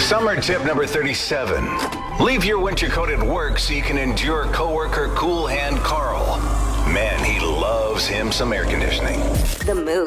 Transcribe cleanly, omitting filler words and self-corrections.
Summer tip number 37. Leave your winter coat at work so you can endure coworker Cool Hand Carl. Man, he loves him some air conditioning. The Move.